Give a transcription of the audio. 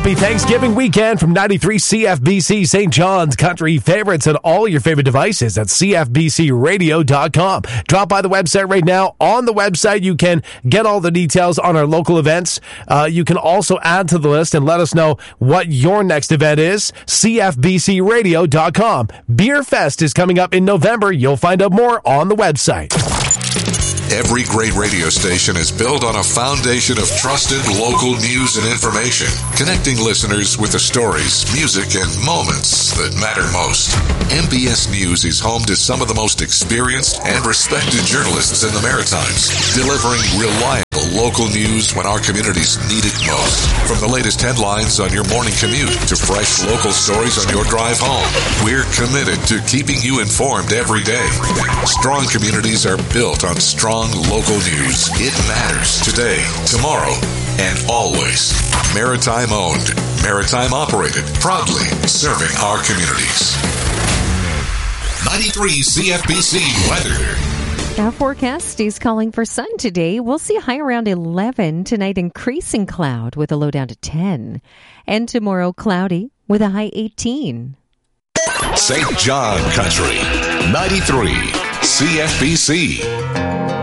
Happy Thanksgiving weekend from 93 CFBC, St. John's Country Favorites, and all your favorite devices at cfbcradio.com. Drop by the website right now. On the website, you can get all the details on our local events. You can also add to the list and let us know what your next event is. cfbcradio.com. Beer Fest is coming up in November. You'll find out more on the website. Every great radio station is built on a foundation of trusted local news and information, connecting listeners with the stories, music, and moments that matter most. MBS News is home to some of the most experienced and respected journalists in the Maritimes, delivering reliable local news when our communities need it most. From the latest headlines on your morning commute to fresh local stories on your drive home, we're committed to keeping you informed every day. Strong communities are built on strong local news. It matters today, tomorrow, and always. Maritime owned, maritime operated, proudly serving our communities. 93 CFBC weather. Our forecast stays calling for sun today. We'll see a high around 11. Tonight, increasing cloud with a low down to 10. And tomorrow, cloudy with a high 18. St. John Country, 93 CFBC.